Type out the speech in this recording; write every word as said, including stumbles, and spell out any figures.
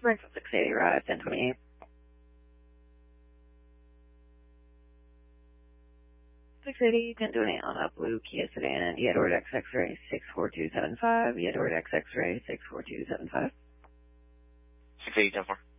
Brings six eighty arrived, ten twenty-eight. six eighty, ten twenty-eight on a blue Kia sedan, Edward X X-ray six four two seven five, Edward X X-ray six four two seven five. six eighty, ten four.